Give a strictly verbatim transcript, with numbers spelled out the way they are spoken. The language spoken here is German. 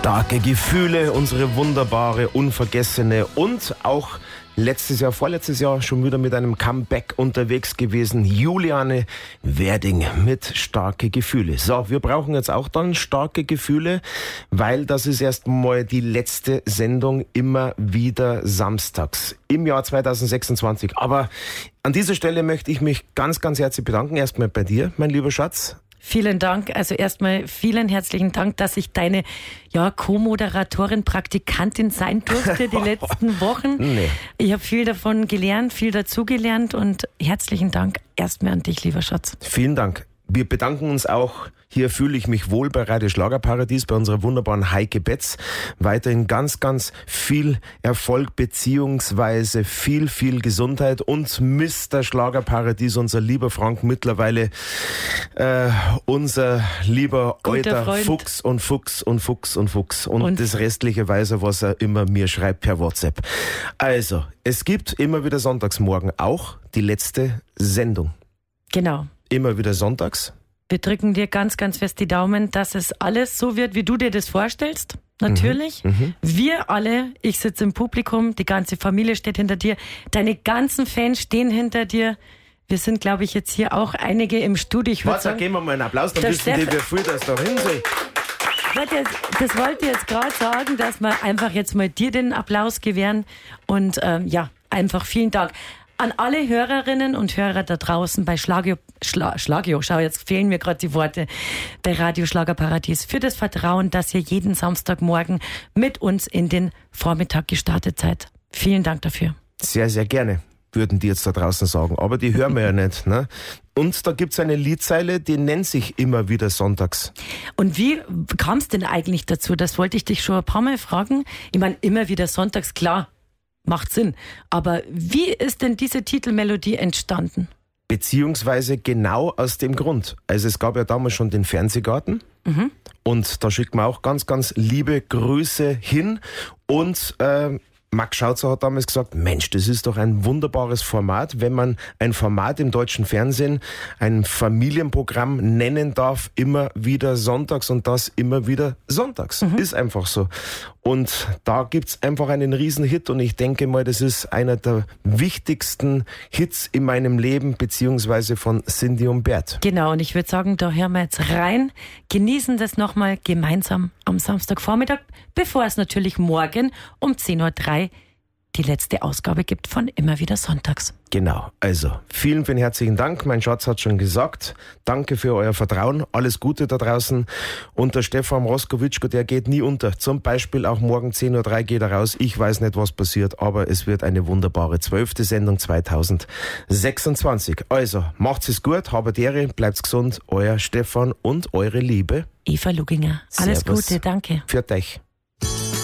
Starke Gefühle, unsere wunderbare, unvergessene und auch letztes Jahr, vorletztes Jahr schon wieder mit einem Comeback unterwegs gewesen. Juliane Werding mit Starke Gefühle. So, wir brauchen jetzt auch dann starke Gefühle, weil das ist erstmal die letzte Sendung immer wieder samstags im Jahr zwanzig sechsundzwanzig. Aber an dieser Stelle möchte ich mich ganz, ganz herzlich bedanken. Erstmal bei dir, mein lieber Schatz. Vielen Dank. Also erstmal vielen herzlichen Dank, dass ich deine ja, Co-Moderatorin, Praktikantin sein durfte die letzten Wochen. Nee. Ich habe viel davon gelernt, viel dazugelernt und herzlichen Dank erstmal an dich, lieber Schatz. Vielen Dank. Wir bedanken uns auch, hier fühle ich mich wohl bei Radio Schlagerparadies, bei unserer wunderbaren Heike Betz. Weiterhin ganz, ganz viel Erfolg beziehungsweise viel, viel Gesundheit und Mister Schlagerparadies, unser lieber Frank, mittlerweile äh, unser lieber alter Fuchs und Fuchs und Fuchs und Fuchs und, und das restliche weiß er, was er immer mir schreibt per WhatsApp. Also, es gibt immer wieder sonntagsmorgen auch die letzte Sendung. Genau. Immer wieder sonntags. Wir drücken dir ganz, ganz fest die Daumen, dass es alles so wird, wie du dir das vorstellst. Natürlich. Mhm, mhm. Wir alle, ich sitze im Publikum, die ganze Familie steht hinter dir, deine ganzen Fans stehen hinter dir. Wir sind, glaube ich, jetzt hier auch einige im Studio. Ich Warte, sagen, geben wir mal einen Applaus, dann wissen die, wie viel das da hin soll. Das wollte ich jetzt gerade sagen, dass wir einfach jetzt mal dir den Applaus gewähren. Und ähm, ja, einfach vielen Dank. An alle Hörerinnen und Hörer da draußen bei Schlagio, Schla, Schlagio, schau, jetzt fehlen mir gerade die Worte, bei Radio Schlagerparadies, für das Vertrauen, dass ihr jeden Samstagmorgen mit uns in den Vormittag gestartet seid. Vielen Dank dafür. Sehr, sehr gerne, würden die jetzt da draußen sagen, aber die hören wir ja nicht, ne? Und da gibt's eine Liedzeile, die nennt sich immer wieder sonntags. Und wie kam es denn eigentlich dazu? Das wollte ich dich schon ein paar Mal fragen. Ich meine, immer wieder sonntags, klar. Macht Sinn. Aber wie ist denn diese Titelmelodie entstanden? Beziehungsweise genau aus dem Grund. Also es gab ja damals schon den Fernsehgarten. Mhm. Und da schickt man auch ganz, ganz liebe Grüße hin. Und äh, Max Schautzer hat damals gesagt, Mensch, das ist doch ein wunderbares Format, wenn man ein Format im deutschen Fernsehen, ein Familienprogramm nennen darf, immer wieder sonntags und das immer wieder sonntags. Mhm. Ist einfach so. Und da gibt's einfach einen riesen Hit und ich denke mal, das ist einer der wichtigsten Hits in meinem Leben, beziehungsweise von Cindy und Bert. Genau, und ich würde sagen, da hören wir jetzt rein, genießen das nochmal gemeinsam am Samstagvormittag, bevor es natürlich morgen um zehn Uhr drei die letzte Ausgabe gibt von Immer wieder sonntags. Genau, also vielen, vielen herzlichen Dank. Mein Schatz hat schon gesagt, danke für euer Vertrauen, alles Gute da draußen. Und der Stefan Roskowitschko, der geht nie unter. Zum Beispiel auch morgen zehn Uhr drei geht er raus. Ich weiß nicht, was passiert, aber es wird eine wunderbare zwölfte Sendung zwanzig sechsundzwanzig. Also, macht's es gut, habet Ehre, bleibt's gesund. Euer Stefan und eure Liebe Eva Luginger. Alles Servus. Gute, danke. Für euch.